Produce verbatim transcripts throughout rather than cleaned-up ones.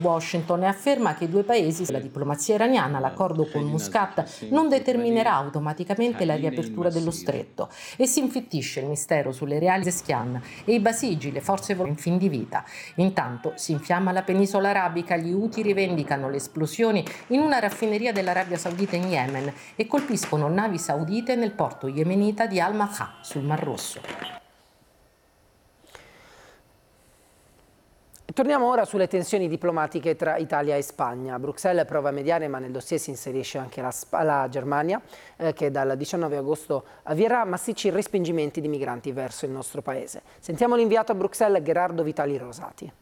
Washington e afferma che i due paesi, la diplomazia iraniana, l'accordo con Muscat non determinerà automaticamente la riapertura dello stretto e si infittisce il mistero sulle reali Zeskian e i Basigi, le forze in fin di vita. Intanto si infiamma la penisola arabica, gli Houthi rivendicano le esplosioni in una raffineria dell'Arabia Saudita in Yemen e colpiscono navi saudite nel porto yemenita di Al-Makha sul Mar Rosso. Torniamo ora sulle tensioni diplomatiche tra Italia e Spagna. Bruxelles prova a mediare, ma nel dossier si inserisce anche la, la Germania, eh, che dal diciannove agosto avvierà massicci respingimenti di migranti verso il nostro paese. Sentiamo l'inviato a Bruxelles Gerardo Vitali Rosati.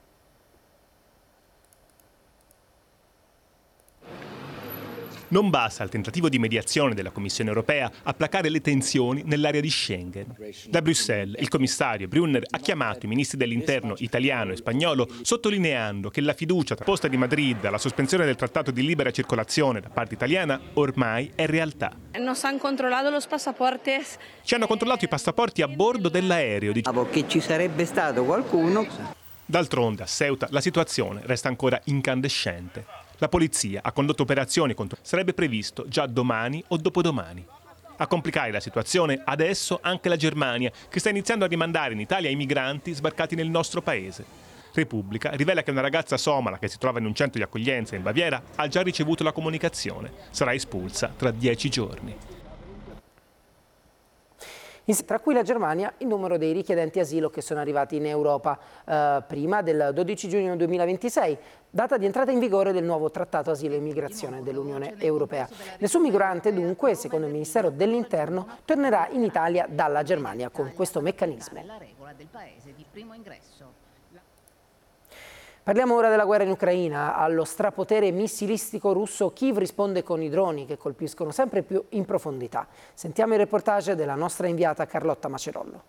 Non basta il tentativo di mediazione della Commissione europea a placare le tensioni nell'area di Schengen. Da Bruxelles, il commissario Brunner ha chiamato i ministri dell'interno italiano e spagnolo, sottolineando che la fiducia posta di Madrid alla sospensione del trattato di libera circolazione da parte italiana ormai è realtà. Nos han controllato los pasaportes. Ci hanno controllato i passaporti a bordo dell'aereo. Diciamo che ci sarebbe stato qualcuno. D'altronde a Ceuta la situazione resta ancora incandescente. La polizia ha condotto operazioni contro... sarebbe previsto già domani o dopodomani. A complicare la situazione adesso anche la Germania, che sta iniziando a rimandare in Italia i migranti sbarcati nel nostro paese. Repubblica rivela che una ragazza somala che si trova in un centro di accoglienza in Baviera ha già ricevuto la comunicazione. Sarà espulsa tra dieci giorni. Tra cui la Germania, il numero dei richiedenti asilo che sono arrivati in Europa eh, prima del dodici giugno duemilaventisei, data di entrata in vigore del nuovo Trattato Asilo e Immigrazione dell'Unione Europea. Nessun migrante, dunque, secondo il Ministero dell'Interno, tornerà in Italia dalla Germania con questo meccanismo. Parliamo ora della guerra in Ucraina. Allo strapotere missilistico russo Kiev risponde con i droni che colpiscono sempre più in profondità. Sentiamo il reportage della nostra inviata Carlotta Macerollo.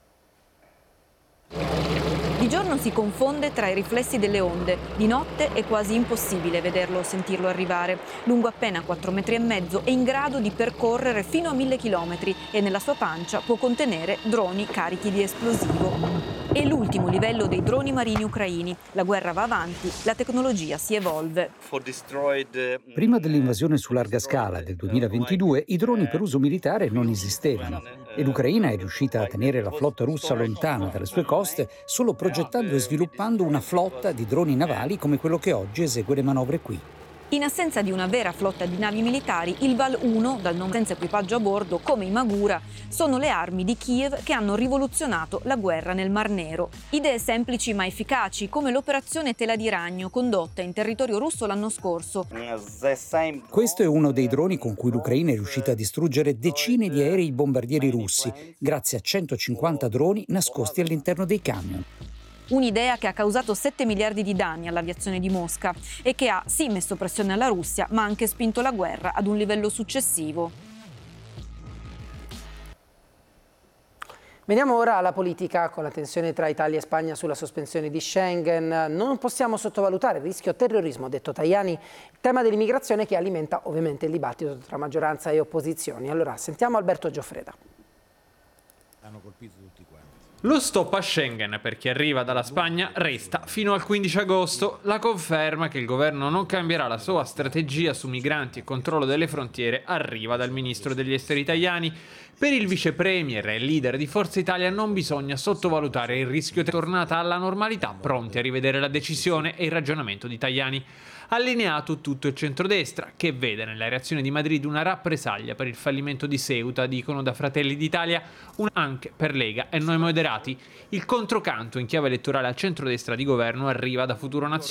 Di giorno si confonde tra i riflessi delle onde, di notte è quasi impossibile vederlo o sentirlo arrivare. Lungo appena quattro metri e mezzo è in grado di percorrere fino a mille chilometri e nella sua pancia può contenere droni carichi di esplosivo. È l'ultimo livello dei droni marini ucraini. La guerra va avanti, la tecnologia si evolve. Prima dell'invasione su larga scala del duemilaventidue, i droni per uso militare non esistevano e l'Ucraina è riuscita a tenere la flotta russa lontana dalle sue coste solo progettando e sviluppando una flotta di droni navali come quello che oggi esegue le manovre qui. In assenza di una vera flotta di navi militari, il Val uno, dal nome senza equipaggio a bordo, come i Magura, sono le armi di Kiev che hanno rivoluzionato la guerra nel Mar Nero. Idee semplici ma efficaci, come l'operazione Tela di Ragno, condotta in territorio russo l'anno scorso. Questo è uno dei droni con cui l'Ucraina è riuscita a distruggere decine di aerei bombardieri russi, grazie a centocinquanta droni nascosti all'interno dei camion. Un'idea che ha causato sette miliardi di danni all'aviazione di Mosca e che ha sì messo pressione alla Russia, ma anche spinto la guerra ad un livello successivo. Veniamo ora alla politica, con la tensione tra Italia e Spagna sulla sospensione di Schengen. Non possiamo sottovalutare il rischio terrorismo, ha detto Tajani, il tema dell'immigrazione che alimenta ovviamente il dibattito tra maggioranza e opposizioni. Allora, sentiamo Alberto Gioffreda. Hanno colpito tutti quanti. Lo stop a Schengen per chi arriva dalla Spagna resta fino al quindici agosto. La conferma che il governo non cambierà la sua strategia su migranti e controllo delle frontiere arriva dal ministro degli esteri Tajani. Per il vice premier e leader di Forza Italia non bisogna sottovalutare il rischio di tornata alla normalità, pronti a rivedere la decisione e il ragionamento di Tajani. Allineato tutto il centrodestra, che vede nella reazione di Madrid una rappresaglia per il fallimento di Ceuta, dicono da Fratelli d'Italia, una anche per Lega e Noi Moderati. Il controcanto in chiave elettorale al centrodestra di governo arriva da Futuro Nazionale.